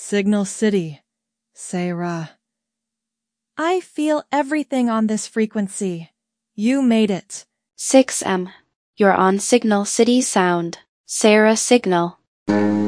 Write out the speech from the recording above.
Signal City, Sarah. I feel everything on this frequency. You made it. 6M. You're on Signal City Sound. Sarah Signal.